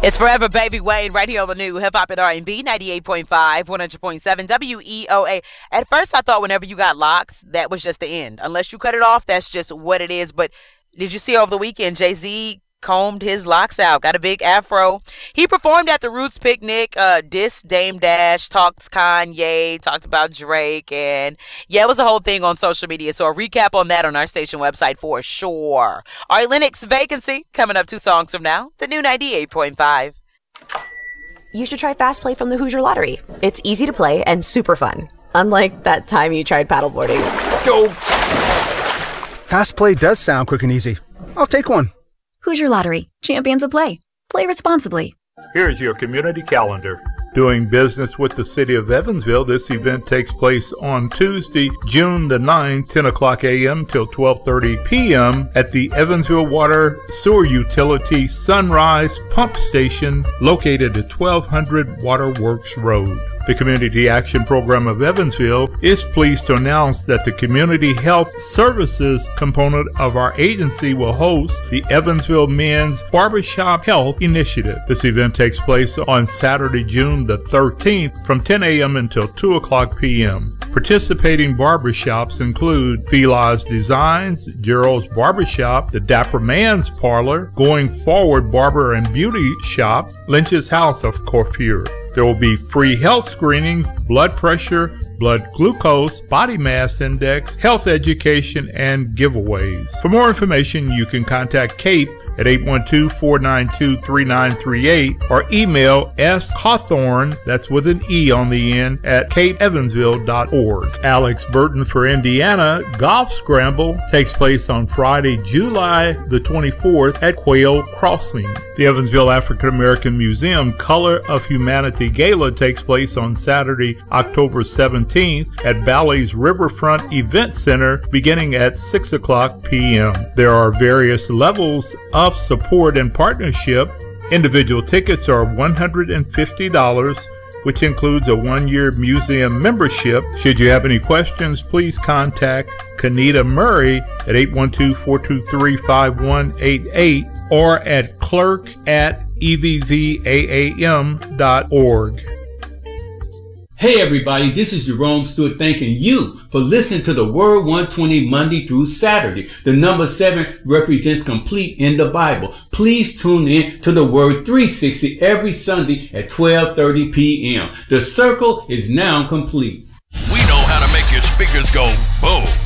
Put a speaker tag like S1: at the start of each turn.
S1: It's Forever Baby Wayne right here on the new Hip Hop and R&B 98.5, 100.7 WEOA. At first, I thought whenever you got locks, that was just the end. Unless you cut it off, that's just what it is. But did you see over the weekend, Jay-Z combed his locks out, got a big afro. He performed at the Roots picnic, dissed Dame Dash, talked Kanye, talked about Drake, and yeah, it was a whole thing on social media. So a recap on that on our station website for sure. All right, Lennox Vacancy coming up 2 songs from now, the new 98.5.
S2: You should try Fast Play from the Hoosier Lottery. It's easy to play and super fun. Unlike that time you tried paddleboarding.
S3: Go! Fast Play does sound quick and easy. I'll take one.
S4: Hoosier Lottery. Champions of play. Play responsibly.
S5: Here's your community calendar. Doing business with the city of Evansville, this event takes place on Tuesday, June the 9th, 10 o'clock a.m. till 12:30 p.m. at the Evansville Water Sewer Utility Sunrise Pump Station located at 1200 Waterworks Road. The Community Action Program of Evansville is pleased to announce that the Community Health Services component of our agency will host the Evansville Men's Barbershop Health Initiative. This event takes place on Saturday, June the 13th from 10 a.m. until 2 o'clock p.m. Participating barbershops include Fila's Designs, Gerald's Barbershop, the Dapper Man's Parlor, Going Forward Barber and Beauty Shop, Lynch's House of Coiffure. There will be free health screenings, blood pressure, blood glucose, body mass index, health education, and giveaways. For more information, you can contact Kate at 812-492-3938 or email scawthorne, that's with an E on the end, at kateevansville.org. Alex Burton for Indiana Golf Scramble takes place on Friday, July the 24th at Quail Crossing. The Evansville African American Museum Color of Humanity Gala takes place on Saturday, October 17th at Bally's Riverfront Event Center beginning at 6 o'clock p.m. There are various levels of support and partnership. Individual tickets are $150, which includes a 1-year museum membership. Should you have any questions, please contact Kanita Murray at 812-423-5188 or at clerk@evvaam.org.
S6: Hey everybody, this is Jerome Stewart thanking you for listening to the Word 120 Monday through Saturday. The number 7 represents complete in the Bible. Please tune in to the Word 360 every Sunday at 12:30 p.m. The circle is now complete.
S7: We know how to make your speakers go boom.